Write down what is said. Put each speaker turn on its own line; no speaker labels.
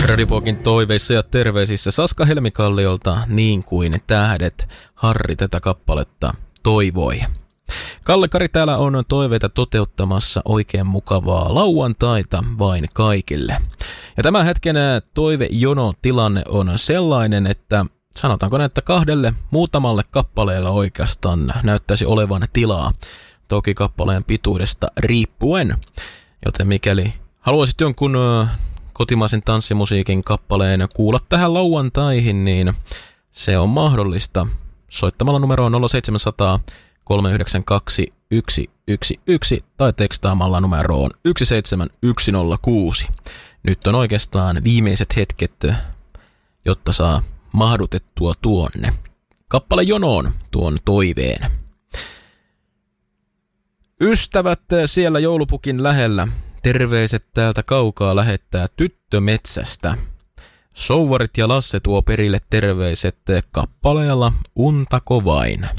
Radipokin toiveissa ja terveisissä Saska Helmikalliolta Niin kuin tähdet. Harri tätä kappaletta toivoi. Kalle Kari täällä on toiveita toteuttamassa, oikein mukavaa lauantaita vain kaikille. Ja tämän hetken toivejono tilanne on sellainen, että sanotaanko näitä kahdelle muutamalle kappaleella oikeastaan näyttäisi olevan tilaa. Toki kappaleen pituudesta riippuen. Joten mikäli haluaisit jonkun kotimaisen tanssimusiikin kappaleen kuulla tähän lauantaihin, niin se on mahdollista soittamalla numeroon 0700 392 111 tai tekstaamalla numeroon 17106. Nyt on oikeastaan viimeiset hetket, jotta saa mahdutettua tuonne kappale jonoon tuon toiveen. Ystävät siellä joulupukin lähellä, terveiset täältä kaukaa lähettää tyttö metsästä. Souvarit ja Lasse tuo perille terveiset kappaleella Untako vain.